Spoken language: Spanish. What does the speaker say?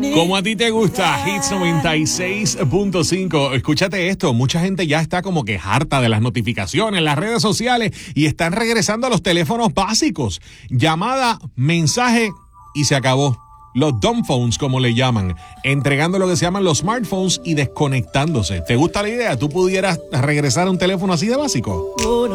Como a ti te gusta, Hits 96.5. Escúchate esto, mucha gente ya está como que harta de las notificaciones en las redes sociales y están regresando a los teléfonos básicos. Llamada, mensaje y se acabó. Los dumb phones, como le llaman, entregando lo que se llaman los smartphones y desconectándose. ¿Te gusta la idea? ¿Tú pudieras regresar a un teléfono así de básico?